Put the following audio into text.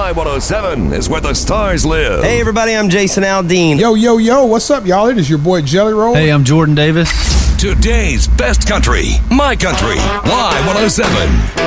Y107 is where the stars live. Hey everybody, I'm Jason Aldean. Yo, what's up, y'all? It is your boy Jelly Roll. Hey, I'm Jordan Davis. Today's best country, My Country, Y107.